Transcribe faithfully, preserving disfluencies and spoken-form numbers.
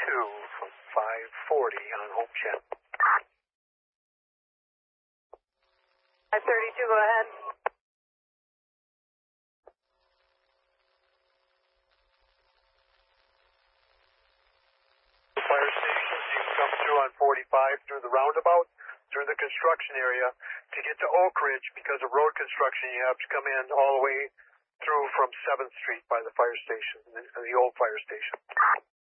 thirty-two from five forty on home channel. five thirty-two, go ahead. Fire stations, you can come through on forty-five through the roundabout, through the construction area. To get to Oak Ridge, because of road construction, you have to come in all the way through from seventh Street by the fire station, the, the old fire station.